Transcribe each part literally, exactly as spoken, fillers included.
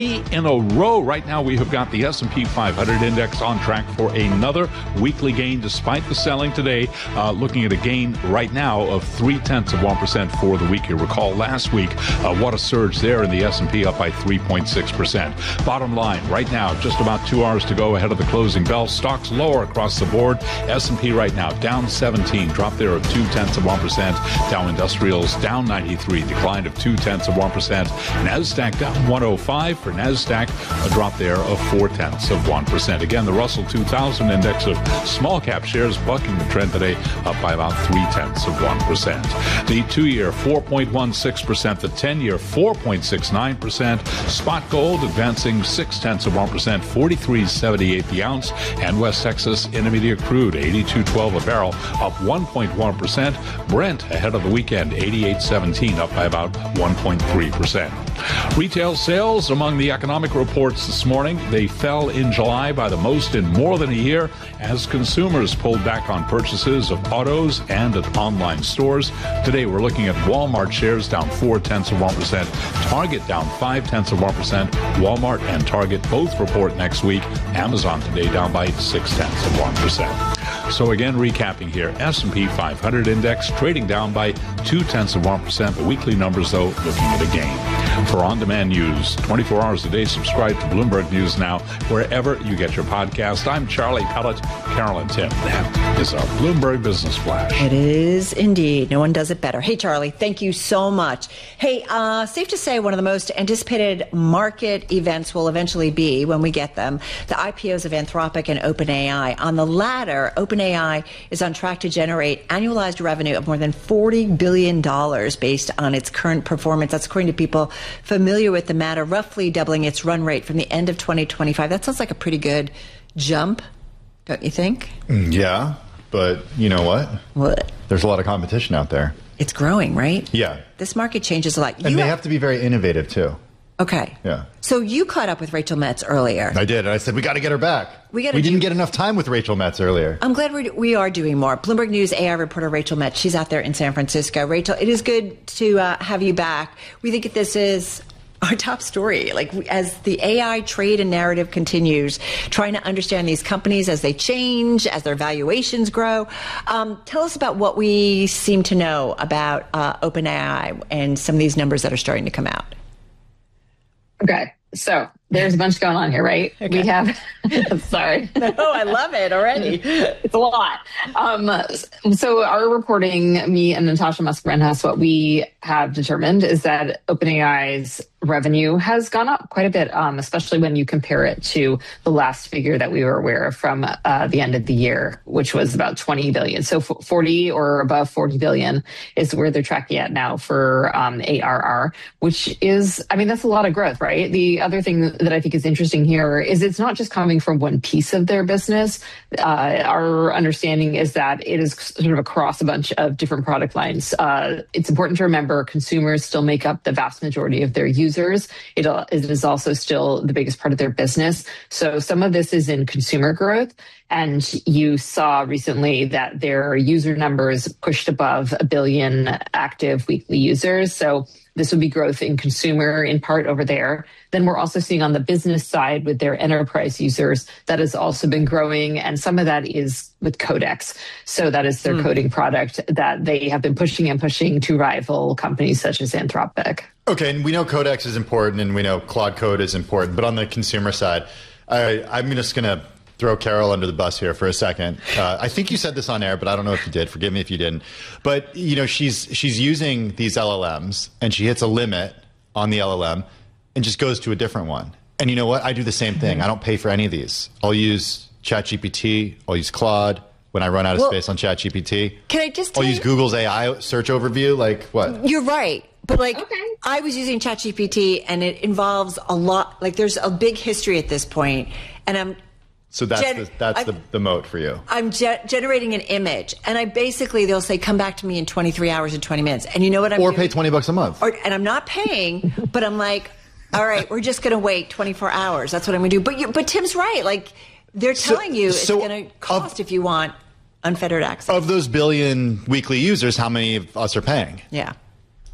In a row. Right now we have got the S and P five hundred index on track for another weekly gain despite the selling today, uh, looking at a gain right now of three-tenths of one percent for the week. You recall last week uh, what a surge there in the S and P, up by three point six percent. Bottom line, right now, just about two hours to go ahead of the closing bell. Stocks lower across the board. S and P right now down seventeen, drop there of two-tenths of one percent. Dow Industrials down ninety-three, decline of two-tenths of one percent. NASDAQ down one oh five for NASDAQ, a drop there of four-tenths of one percent. Again, the Russell two thousand index of small-cap shares bucking the trend today, up by about three-tenths of one percent. The two-year, four point one six percent. The ten-year, four point six nine percent. Spot gold advancing six-tenths of one percent, forty-three seventy-eight the ounce. And West Texas Intermediate crude, eighty-two twelve a barrel, up one point one percent. Brent ahead of the weekend, eighty-eight seventeen, up by about one point three percent. Retail sales among the economic reports this morning, they fell in July by the most in more than a year as consumers pulled back on purchases of autos and at online stores. Today we're looking at Walmart shares down four-tenths of one percent, Target down five-tenths of one percent. Walmart and Target both report next week. Amazon today down by six-tenths of one percent. So again, recapping here, S and P five hundred index trading down by two-tenths of one percent. The weekly numbers, though, looking at a gain. For on-demand news, twenty-four hours a day, subscribe to Bloomberg News Now, wherever you get your podcast. I'm Charlie Pellet, Carolyn Tim. That is our Bloomberg Business Flash. It is indeed. No one does it better. Hey, Charlie, thank you so much. Hey, uh, safe to say one of the most anticipated market events will eventually be, when we get them, the I P Os of Anthropic and OpenAI. On the latter, OpenAI is on track to generate annualized revenue of more than forty billion dollars based on its current performance. That's according to people familiar with the matter, roughly doubling its run rate from the end of twenty twenty-five. That sounds like a pretty good jump, don't you think? Yeah, but you know what? What? There's a lot of competition out there. It's growing, right? Yeah. This market changes a lot. And you they have, have to be very innovative, too. Okay. Yeah. So you caught up with Rachel Metz earlier. I did. And I said, we got to get her back. We, we didn't get enough time with Rachel Metz earlier. I'm glad we we are doing more. Bloomberg News A I reporter Rachel Metz. She's out there in San Francisco. Rachel, it is good to uh, have you back. We think that this is our top story. Like, as the A I trade and narrative continues, trying to understand these companies as they change, as their valuations grow. Um, tell us about what we seem to know about uh, OpenAI and some of these numbers that are starting to come out. Okay, so there's a bunch going on here, right? Okay. We have, sorry. No, I love it already. It's a lot. Um, so our reporting, me and Natasha Muscarenhas, what we have determined is that OpenAI's revenue has gone up quite a bit, um, especially when you compare it to the last figure that we were aware of from uh, the end of the year, which was about twenty billion. So forty or above forty billion is where they're tracking at now for um, A R R, which is, I mean, that's a lot of growth, right? The other thing that I think is interesting here is it's not just coming from one piece of their business. Uh, our understanding is that it is sort of across a bunch of different product lines. Uh, it's important to remember consumers still make up the vast majority of their users. It, it is also still the biggest part of their business. So some of this is in consumer growth. And you saw recently that their user numbers pushed above a billion active weekly users. So this would be growth in consumer in part over there. Then we're also seeing on the business side with their enterprise users that has also been growing. And some of that is with Codex. So that is their mm. coding product that they have been pushing and pushing to rival companies such as Anthropic. Okay, and we know Codex is important and we know Claude Code is important. But on the consumer side, I, I'm just going to throw Carol under the bus here for a second. Uh, I think you said this on air, but I don't know if you did. Forgive me if you didn't. But, you know, she's she's using these L L Ms and she hits a limit on the L L M and just goes to a different one. And you know what? I do the same thing. I don't pay for any of these. I'll use ChatGPT. I'll use Claude when I run out of well, space on ChatGPT. Can I just I'll tell use you? Google's A I search overview. Like what? You're right. But like, okay. I was using ChatGPT and it involves a lot. Like, there's a big history at this point, and I'm So that's Gen- the, that's the, the moat for you. I'm ge- generating an image, and I basically, they'll say, come back to me in twenty-three hours and twenty minutes. And you know what I'm Or doing? pay twenty bucks a month. Or, and I'm not paying, but I'm like, all right, we're just going to wait twenty-four hours. That's what I'm going to do. But you, but Tim's right. Like, they're telling so, you it's so going to cost of, if you want unfettered access. Of those billion weekly users, how many of us are paying? Yeah.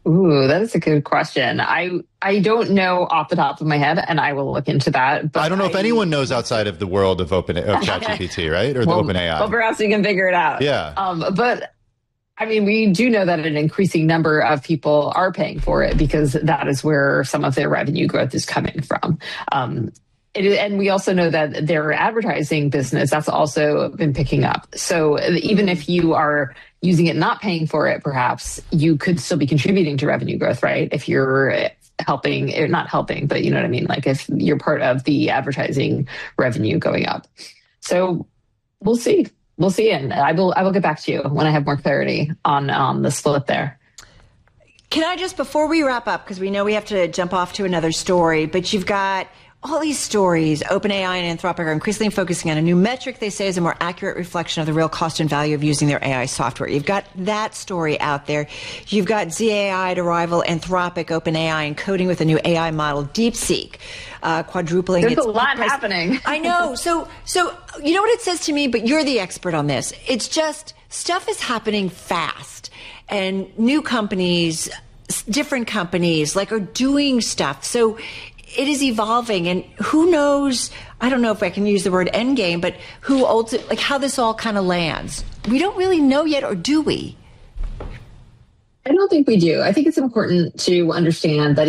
Ooh, that is a good question. I I don't know off the top of my head, and I will look into that. But I don't know I, if anyone knows outside of the world of open of ChatGPT, right, or well, the OpenAI. Well, perhaps we can figure it out. Yeah. Um, but I mean, we do know that an increasing number of people are paying for it because that is where some of their revenue growth is coming from. Um, It, and we also know that their advertising business, that's also been picking up. So even if you are using it, not paying for it, perhaps you could still be contributing to revenue growth, right? If you're helping, or not helping, but you know what I mean? Like if you're part of the advertising revenue going up. So we'll see. We'll see. And I will, I will get back to you when I have more clarity on um, the split there. Can I just, before we wrap up, because we know we have to jump off to another story, but you've got all these stories. OpenAI and Anthropic are increasingly focusing on a new metric they say is a more accurate reflection of the real cost and value of using their A I software. You've got that story out there. You've got Z A I to rival Anthropic, OpenAI, encoding with a new A I model, DeepSeek, uh, quadrupling There's its a lot price. happening. I know. So, so you know what it says to me, but you're the expert on this. It's just stuff is happening fast, and new companies, different companies, like are doing stuff. So it is evolving, and who knows, I don't know if I can use the word end game, but who ultimately, like how this all kind of lands. We don't really know yet, or do we? I don't think we do. I think it's important to understand that